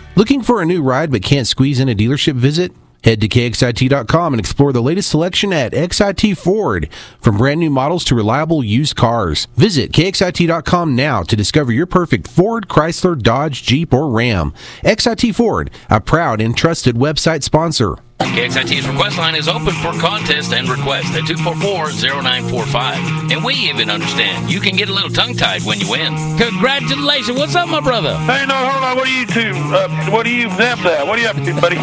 Looking for a new ride but can't squeeze in a dealership visit? Head to KXIT.com and explore the latest selection at XIT Ford. From brand new models to reliable used cars. Visit KXIT.com now to discover your perfect Ford, Chrysler, Dodge, Jeep, or Ram. XIT Ford, a proud and trusted website sponsor. KXIT's request line is open for contest and request at 244-0945. And we even understand you can get a little tongue-tied when you win. Congratulations. What's up, my brother? Hey, no, hold on. What are you up to, buddy?